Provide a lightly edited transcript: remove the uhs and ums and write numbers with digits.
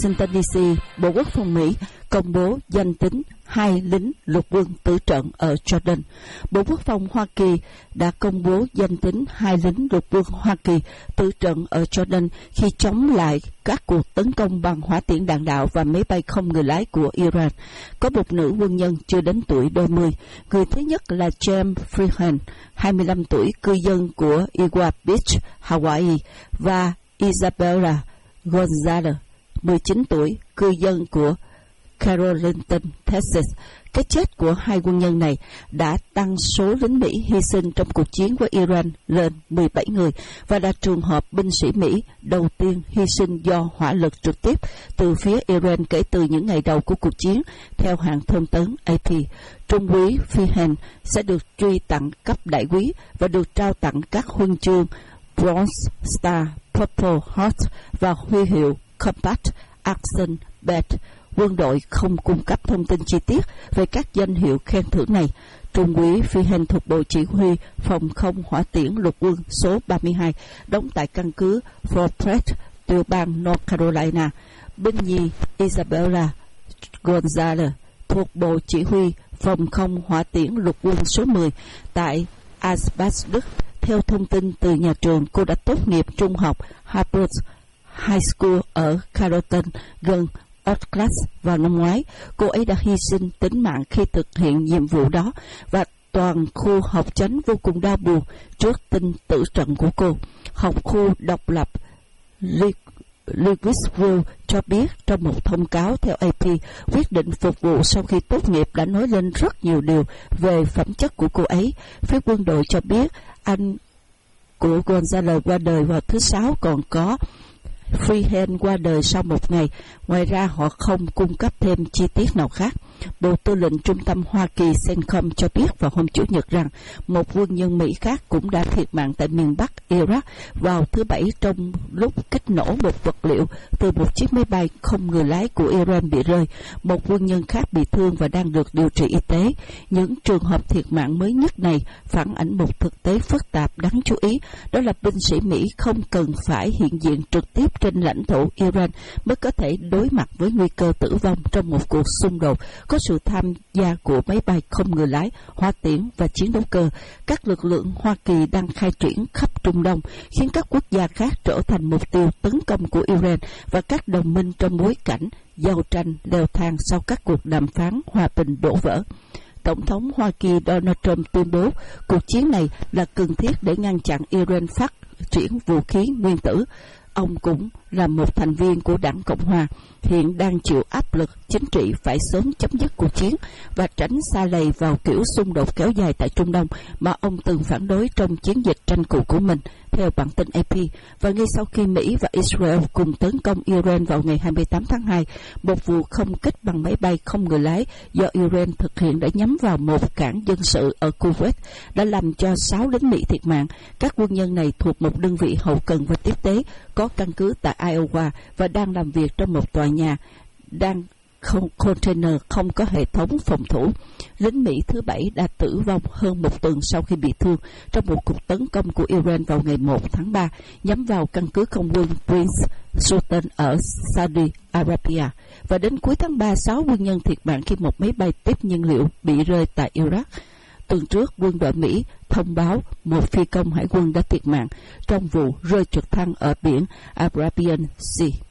Washington DC, Bộ Quốc phòng Mỹ công bố danh tính 2 lính lục quân tử trận ở Jordan. Bộ Quốc phòng Hoa Kỳ đã công bố danh tính 2 lính lục quân Hoa Kỳ tử trận ở Jordan khi chống lại các cuộc tấn công bằng hỏa tiễn đạn đạo và máy bay không người lái của Iran. Có một nữ quân nhân chưa đến tuổi đôi mươi. Người thứ nhất là James Freehan, 25 tuổi, cư dân của Igua Beach, Hawaii, và Isabella Gonzalez, 19 tuổi, cư dân của Carrollton, Texas. Cái chết của 2 quân nhân này đã tăng số lính Mỹ hy sinh trong cuộc chiến với Iran lên 17 người và là trường hợp binh sĩ Mỹ đầu tiên hy sinh do hỏa lực trực tiếp từ phía Iran kể từ những ngày đầu của cuộc chiến, theo hãng thông tấn AP. Trung úy Freehan sẽ được truy tặng cấp đại úy và được trao tặng các huân chương Bronze Star, Purple Heart và huy hiệu Combat Action Badge. Quân đội không cung cấp thông tin chi tiết về các danh hiệu khen thưởng này. Trung úy Freehan thuộc Bộ Chỉ huy Phòng không hỏa tiễn lục quân số 32, đóng tại căn cứ Fort Bragg, tiểu bang North Carolina. Binh nhì Isabella Gonzalez thuộc Bộ Chỉ huy Phòng không hỏa tiễn lục quân số 10 tại Aspas, Đức. Theo thông tin từ nhà trường, cô đã tốt nghiệp trung học Harvard High School ở Carrollton, gần Oakland vào năm ngoái. Cô ấy đã hy sinh tính mạng khi thực hiện nhiệm vụ đó, và toàn khu học chánh vô cùng đau buồn trước tin tử trận của cô. Học khu độc lập Louisville cho biết trong một thông cáo theo AP, quyết định phục vụ sau khi tốt nghiệp đã nói lên rất nhiều điều về phẩm chất của cô ấy. Phía quân đội cho biết anh của Gonzalez qua đời vào thứ Sáu, còn có Freehan qua đời sau một ngày. Ngoài ra, họ không cung cấp thêm chi tiết nào khác. Bộ Tư lệnh Trung tâm Hoa Kỳ CENTCOM cho biết vào hôm Chủ nhật rằng một quân nhân Mỹ khác cũng đã thiệt mạng tại miền Bắc Iraq vào thứ Bảy trong lúc kích nổ một vật liệu từ một chiếc máy bay không người lái của Iran bị rơi. Một quân nhân khác bị thương và đang được điều trị y tế. Những trường hợp thiệt mạng mới nhất này phản ánh một thực tế phức tạp đáng chú ý, đó là binh sĩ Mỹ không cần phải hiện diện trực tiếp trên lãnh thổ Iran mới có thể đối mặt với nguy cơ tử vong trong một cuộc xung đột có sự tham gia của máy bay không người lái, hỏa tiễn và chiến đấu cơ. Các lực lượng Hoa Kỳ đang khai triển khắp Trung Đông, khiến các quốc gia khác trở thành mục tiêu tấn công của Iran và các đồng minh trong bối cảnh giao tranh leo thang sau các cuộc đàm phán hòa bình đổ vỡ. Tổng thống Hoa Kỳ Donald Trump tuyên bố cuộc chiến này là cần thiết để ngăn chặn Iran phát triển vũ khí nguyên tử. Ông cũng là một thành viên của Đảng Cộng Hòa, hiện đang chịu áp lực chính trị phải sớm chấm dứt cuộc chiến và tránh sa lầy vào kiểu xung đột kéo dài tại Trung Đông mà ông từng phản đối trong chiến dịch tranh cử của mình, theo bản tin AP. Và ngay sau khi Mỹ và Israel cùng tấn công Iran vào ngày 28 tháng 2, một vụ không kích bằng máy bay không người lái do Iran thực hiện đã nhắm vào một cảng dân sự ở Kuwait, đã làm cho 6 lính Mỹ thiệt mạng. Các quân nhân này thuộc một đơn vị hậu cần và tiếp tế có căn cứ tại Iowa và đang làm việc trong một tòa nhà đang container không có hệ thống phòng thủ. Lính Mỹ thứ Bảy đã tử vong hơn một tuần sau khi bị thương trong một cuộc tấn công của Iran vào ngày 1 tháng 3 nhắm vào căn cứ không quân Prince Sultan ở Saudi Arabia. Và đến cuối tháng 3, 6 quân nhân thiệt mạng khi một máy bay tiếp nhiên liệu bị rơi tại Iraq. Tuần trước, quân đội Mỹ thông báo một phi công hải quân đã thiệt mạng trong vụ rơi trực thăng ở biển Arabian Sea.